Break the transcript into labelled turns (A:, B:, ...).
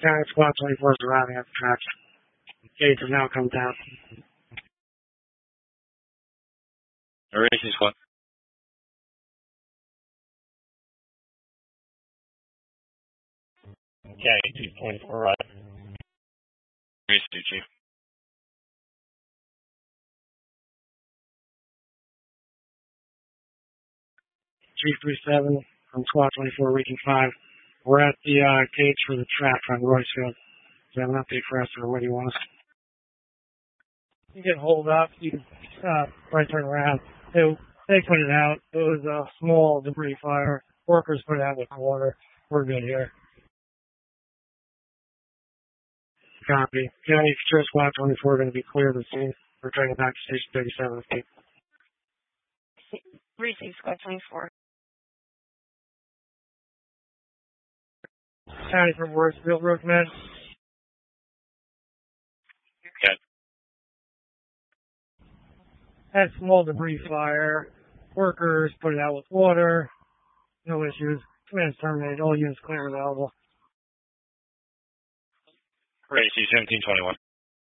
A: County Squad 24 is arriving at the tracks. Gates have now come down.
B: Racing Squad.
C: County 224, right.
B: Racing Chief.
A: Chief 37 from Squad 24, Region 5. We're at the gates for the track on Roycefield. Do you have an update for us, or what do you want us? You get hold up, you can right turn around. They put it out. It was a small debris fire. Workers put it out with water. We're good here. Copy. County Secure Squad 24 are going to be clear of the scene. We're turning back to Station 37.
D: Racing Squad 24.
A: County from Roycefield, Rookman.
B: Okay.
A: Had small debris fire. Workers put it out with water. No issues. Command's terminated. All units clear and available.
B: Racing 1721.